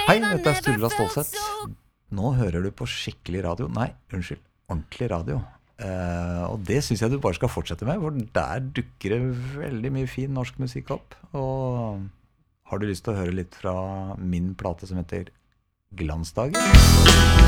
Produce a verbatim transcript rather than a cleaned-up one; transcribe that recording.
Hei, dette er Sturla Stålsett. Nå hører du på skikkelig radio. Nei, unnskyld, ordentlig radio. Eh, og det synes jeg du bare skal fortsette med, for der dukker det veldig mye fin norsk musikk opp. Og har du lyst til å høre litt fra min plate som heter Glansdager?